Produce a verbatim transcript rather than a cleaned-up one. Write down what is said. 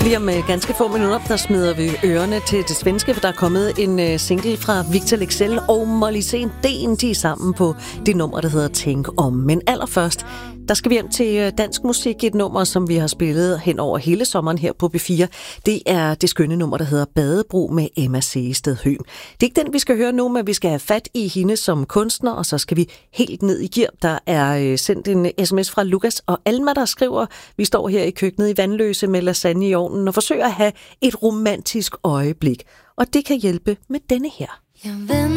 Lige om ganske få minutter, der smider vi ørerne til det svenske, for der er kommet en single fra Victor Leksell og Molly Sandén, de er sammen på det nummer, der hedder Tænk om. Men allerførst, der skal vi hjem til dansk musik, et nummer, som vi har spillet hen over hele sommeren her på B fire. Det er det skønne nummer, der hedder Badebro med Emma Sehested Høgh. Det er ikke den, vi skal høre nu, men vi skal have fat i hende som kunstner, og så skal vi helt ned i gear. Der er sendt en sms fra Lukas og Alma, der skriver: vi står her i køkkenet i Vandløse med lasagne i ovnen og forsøger at have et romantisk øjeblik. Og det kan hjælpe med denne her.